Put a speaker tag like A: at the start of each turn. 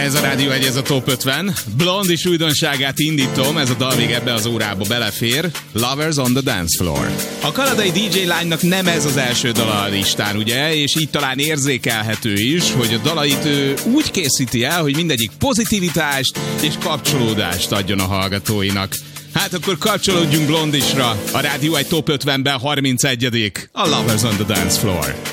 A: Ez a Rádió 1, ez a Top 50. Blond is újdonságát indítom, ez a dal még ebbe az órába belefér. Lovers on the Dance Floor. A kanadai DJ lánynak nem ez az első dala a listán, ugye? És így talán érzékelhető is, hogy a dalait ő úgy készíti el, hogy mindegyik pozitivitást és kapcsolódást adjon a hallgatóinak. Hát akkor kapcsolódjunk Blondisra. A Rádió 1 Top 50-ben 31. A Lovers on the Dance Floor.